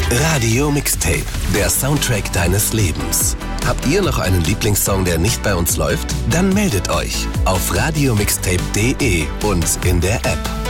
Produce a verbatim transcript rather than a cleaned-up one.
Radio Mixtape, der Soundtrack deines Lebens. Habt ihr noch einen Lieblingssong, der nicht bei uns läuft? Dann meldet euch auf radio mixtape punkt de und in der App.